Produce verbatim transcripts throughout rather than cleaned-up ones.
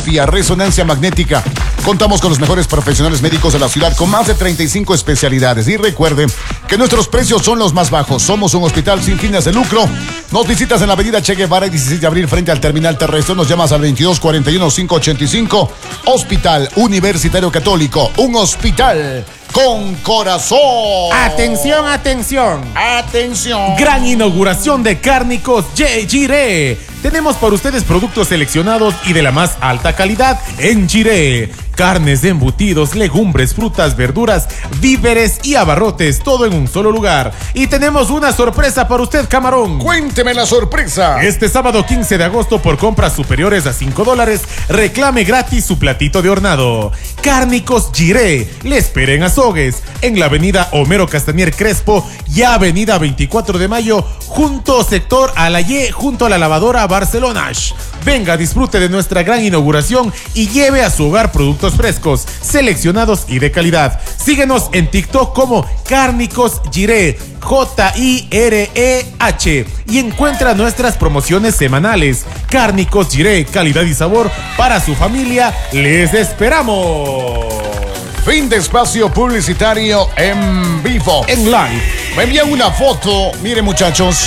tomografía, resonancia magnética. Contamos con los mejores profesionales médicos de la ciudad con más de treinta y cinco especialidades. Y recuerde que nuestros precios son los más bajos. Somos un hospital sin fines de lucro. Nos visitas en la avenida Che Guevara, dieciséis de abril, frente al terminal terrestre. Nos llamas al veintidós cuarenta y uno, quinientos ochenta y cinco. Hospital Universitario Católico. Un hospital con corazón. Atención, atención. Atención. Gran inauguración de Cárnicos Jiré. Tenemos para ustedes productos seleccionados y de la más alta calidad en Jiré. Carnes, embutidos, legumbres, frutas, verduras, víveres y abarrotes, todo en un solo lugar. Y tenemos una sorpresa para usted, camarón. Cuénteme la sorpresa. Este sábado quince de agosto, por compras superiores a cinco dólares, reclame gratis su platito de hornado. Cárnicos Jiré, le esperen a Sogues, en la avenida Homero Castañer Crespo y avenida veinticuatro de mayo, junto sector Alayé, junto a la lavadora Barcelona. Venga, disfrute de nuestra gran inauguración y lleve a su hogar productos frescos, seleccionados y de calidad. Síguenos en TikTok como Cárnicos Jiré, J I R E H, y encuentra nuestras promociones semanales. Cárnicos Jiré, calidad y sabor para su familia. Les esperamos. Fin de espacio publicitario en vivo. En live. Me envían una foto. Mire, muchachos.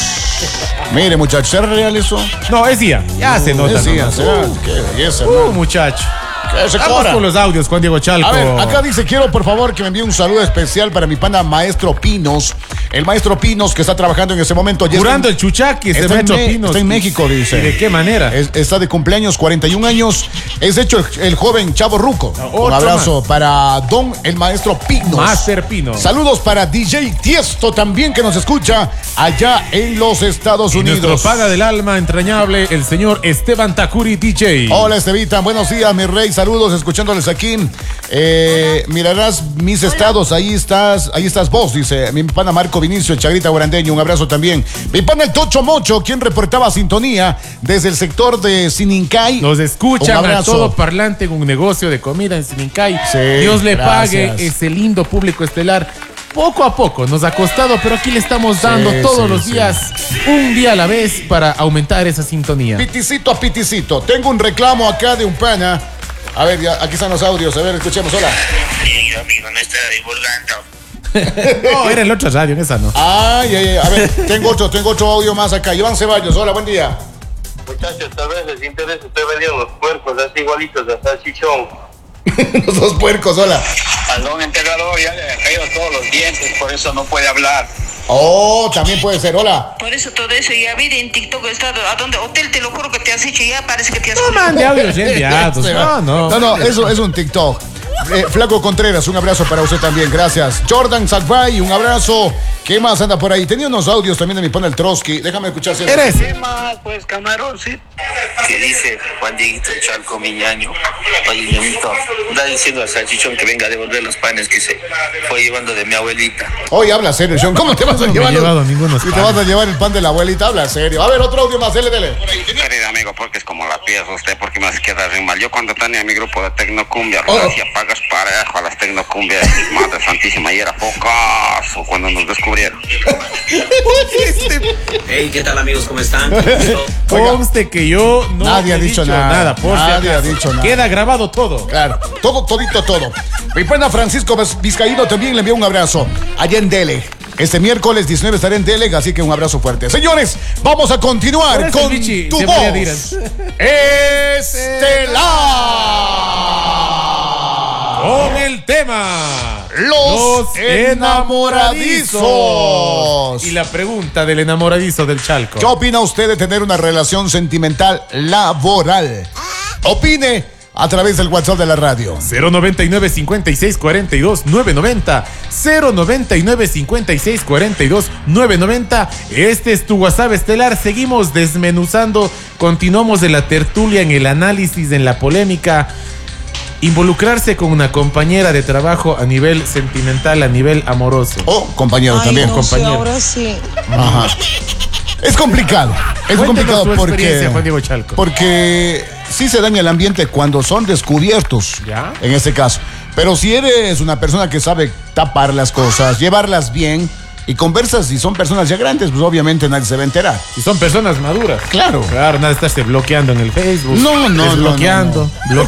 Mire, muchachos. ¿Será real eso? No, es día. Ya se nota. Es día, ¿no? será. Uh, Qué belleza, uh, man. muchacho. ¿Qué se Vamos cobra? con los audios, Juan Diego Chalco. A ver, acá dice, quiero por favor que me envíe un saludo especial para mi pana Maestro Pinos. El Maestro Pinos que está trabajando en ese momento. Ya Curando está en- el chuchaqui, este está en Maestro Me- Pinos. está en México, dice. ¿Y de qué manera? Es- está de cumpleaños, cuarenta y un años. Es de hecho el, el joven Chavo Ruco. otro Un abrazo para Don el Maestro Pinos. Master Pino. Saludos para D J Tiesto también, que nos escucha allá en los Estados Y Unidos. nuestro paga del alma entrañable, el señor Esteban Takuri D J. Hola, Estevita, buenos días, mi rey, saludos, escuchándoles aquí. Eh, mirarás mis estados, ahí estás, ahí estás vos, dice mi pana Marco Vinicio, el Chagrita Guarandeño, un abrazo también. Mi pana el Tocho Mocho, quien reportaba sintonía desde el sector de Sinincay. Nos escuchan Un a abrazo. todo parlante en un negocio de comida en Sinincay. Sí, Dios le gracias. pague ese lindo público estelar. Poco a poco nos ha costado, pero aquí le estamos dando Sí, todos sí, los sí. días, un día a la vez, para aumentar esa sintonía. Piticito a piticito, tengo un reclamo acá de un pana. A ver, ya, aquí están los audios, a ver, escuchemos, hola. Sí, amigo, no está divulgando. No, era el otro radio, en esa no. Ay, ay, ay, a ver, tengo otro, tengo otro audio más acá. Iván Ceballos, hola, buen día. Muchachos, tal vez les interese, estoy vendiendo los cuerpos así igualitos a salchichón. Los dos puercos, hola. Al don enterrador ya le han caído todos los dientes, por eso no puede hablar. Oh, también puede ser, hola. Por eso todo eso, ya vi en TikTok, está a donde hotel, te lo juro que te has hecho, ya parece que te has No mande audios enviados. Se No, va. no. No, no, eso es un TikTok. Eh, Flaco Contreras, un abrazo para usted también, gracias. Jordan Salvay, un abrazo. ¿Qué más anda por ahí? Tenía unos audios también de mi pana el Trotsky. Déjame escuchar si Eres. ¿Qué más, pues, camarón, sí? ¿Qué dice Juan Dieguito Chalco, mi ñaño? Oye, ñañito, anda diciendo al salchichón que venga a devolver los panes que se fue llevando de mi abuelita. Hoy habla serio, John. ¿Cómo te vas a No me he llevar? los- llevado ningunos Si te panes. vas a llevar el pan de la abuelita, habla serio. A ver, otro audio más, dele, dele. Querido amigo, porque es como la pieza usted, porque me hace quedar re mal. Yo cuando tenía mi grupo de Tecnocumbia, Oh. lo hacía pagas parejo a las Tecnocumbias, madre santísima, y era pocazo cuando nos descubrieron. Hey, ¿qué tal amigos? ¿Cómo están? Conste que yo no Nadie he ha dicho nada. por si Nadie ha acaso. dicho nada. Queda grabado todo. Claro, todo, todito, todo. Mi pana Francisco Vizcaíno también le envió un abrazo allá en Dele. Este miércoles diecinueve estaré en Dele, así que un abrazo fuerte. Señores, vamos a continuar Por eso con el bichi tu se voz podía tirar. estelar. Con el tema Los enamoradizos. Y la pregunta del enamoradizo del Chalco. ¿Qué opina usted de tener una relación sentimental laboral? Opine a través del WhatsApp de la radio. cero noventa y nueve, cincuenta y seis, cuarenta y dos, novecientos noventa. cero noventa y nueve, cincuenta y seis, cuarenta y dos, novecientos noventa. Este es tu WhatsApp estelar. Seguimos desmenuzando. Continuamos de la tertulia en el análisis, en la polémica. Involucrarse con una compañera de trabajo a nivel sentimental, a nivel amoroso. Oh, compañero Ay, también. no sé, compañero. ahora sí. Ajá. Es complicado. Es Cuéntenos complicado tu porque, experiencia, Juan Diego Chalco. porque sí se daña el ambiente cuando son descubiertos. ¿Ya? En este caso. Pero si eres una persona que sabe tapar las cosas, llevarlas bien y conversas, y son personas ya grandes, pues obviamente nadie se va a enterar. Si son personas maduras. Claro. Claro, nada de estarse bloqueando en el Facebook. No, no, no, desbloqueando, no, no.